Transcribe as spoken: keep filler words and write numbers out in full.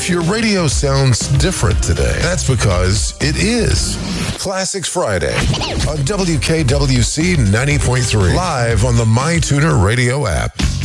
If your radio sounds different today, that's because it is. Classics Friday on W K W C ninety point three, live on the MyTuner radio app.